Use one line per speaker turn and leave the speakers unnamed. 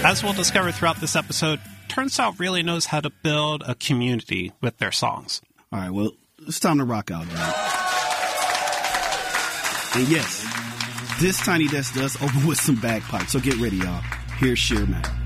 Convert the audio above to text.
As we'll discover throughout this episode, Turnstile really knows how to build a community with their songs.
All right, well, it's time to rock out, John. And yes, this Tiny Desk does open with some bagpipes, so get ready, y'all. Here's Sheer Mac.